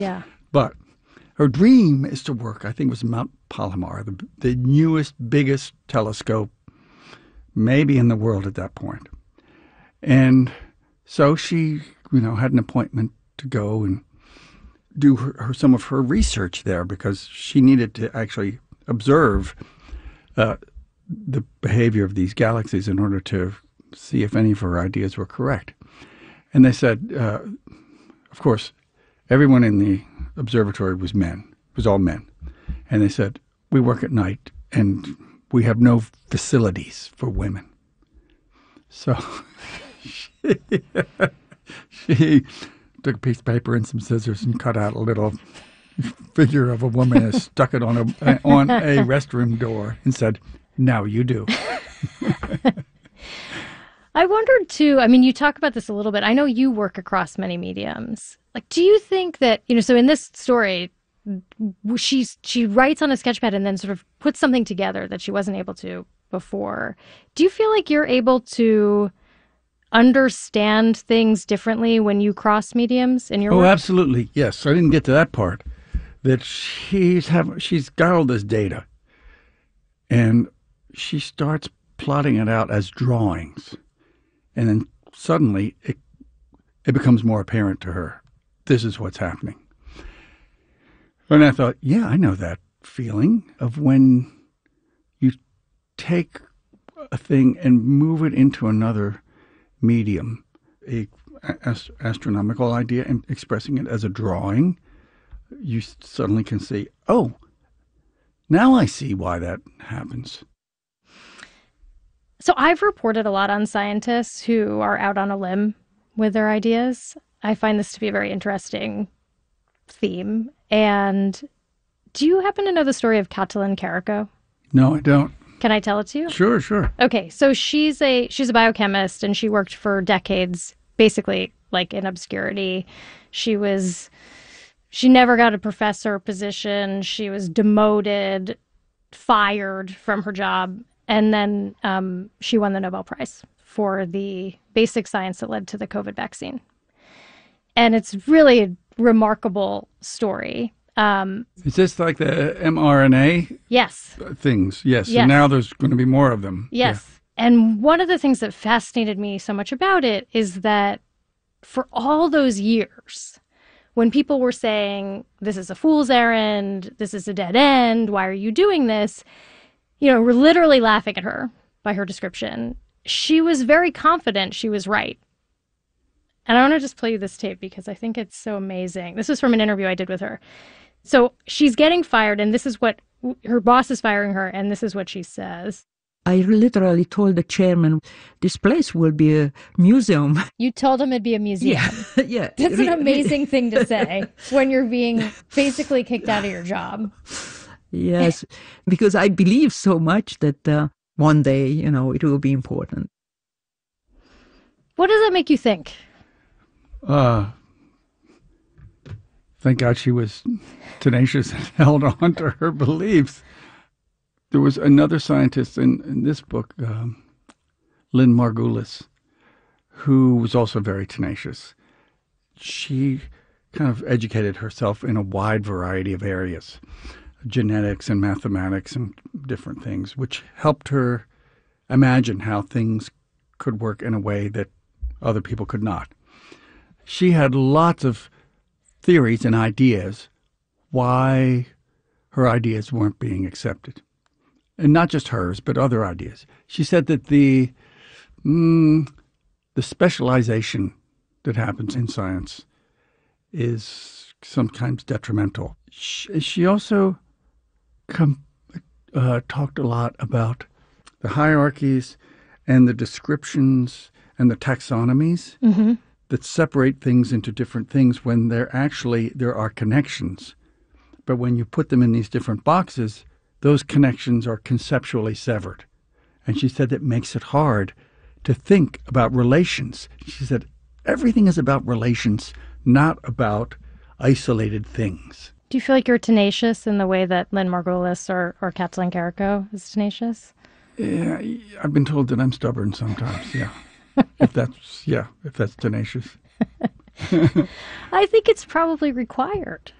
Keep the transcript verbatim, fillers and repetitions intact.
Yeah. But her dream is to work, I think it was Mount Palomar, the, the newest, biggest telescope maybe in the world at that point. And so she, you know, had an appointment to go and do her, her, some of her research there because she needed to actually observe uh, the behavior of these galaxies in order to see if any of her ideas were correct. And they said, uh, of course, everyone in the observatory was men. It was all men. And they said, we work at night and we have no facilities for women. So she, she took a piece of paper and some scissors and cut out a little figure of a woman and stuck it on a on a restroom door and said, now you do. I wondered too, I mean, you talk about this a little bit. I know you work across many mediums. Like, do you think that, you know, so in this story, she's, she writes on a sketchpad and then sort of puts something together that she wasn't able to before. Do you feel like you're able to understand things differently when you cross mediums in your oh, work? Oh, absolutely. Yes. I didn't get to that part. That she's have she's got all this data and she starts plotting it out as drawings. And then suddenly it it becomes more apparent to her. This is what's happening. And I thought, yeah, I know that feeling of when you take a thing and move it into another medium, a ast- astronomical idea, and expressing it as a drawing, you suddenly can see, oh, now I see why that happens. So I've reported a lot on scientists who are out on a limb with their ideas. I find this to be a very interesting theme. And do you happen to know the story of Katalin Karikó? No, I don't. Can I tell it to you? Sure, sure. Okay, so she's a she's a biochemist, and she worked for decades, basically like in obscurity. She was she never got a professor position. She was demoted, fired from her job, and then um, she won the Nobel Prize for the basic science that led to the COVID vaccine. And it's really a remarkable story. Um, Is this like the mRNA yes. things? Yes. Yes. And now there's going to be more of them. Yes. Yeah. And one of the things that fascinated me so much about it is that for all those years, when people were saying, this is a fool's errand, this is a dead end, why are you doing this? You know, we're literally laughing at her by her description. She was very confident she was right. And I want to just play you this tape because I think it's so amazing. This was from an interview I did with her. So she's getting fired, and this is what her boss is firing her, and this is what she says. I literally told the chairman, this place will be a museum. You told him it'd be a museum. Yeah, yeah. That's an amazing thing to say when you're being basically kicked out of your job. Yes, because I believe so much that uh, one day, you know, it will be important. What does that make you think? Uh, thank God she was tenacious and held on to her beliefs. There was another scientist in, in this book, um, Lynn Margulis, who was also very tenacious. She kind of educated herself in a wide variety of areas, genetics and mathematics and different things, which helped her imagine how things could work in a way that other people could not. She had lots of theories and ideas why her ideas weren't being accepted. And not just hers, but other ideas. She said that the mm, the specialization that happens in science is sometimes detrimental. She, she also com- uh, talked a lot about the hierarchies and the descriptions and the taxonomies mm-hmm. that separate things into different things when they're actually, there are connections. But when you put them in these different boxes, those connections are conceptually severed. And she said that makes it hard to think about relations. She said everything is about relations, not about isolated things. Do you feel like you're tenacious in the way that Lynn Margulis or, or Katalin Karikó is tenacious? Yeah, I've been told that I'm stubborn sometimes, yeah. if that's, yeah, if that's tenacious. I think it's probably required.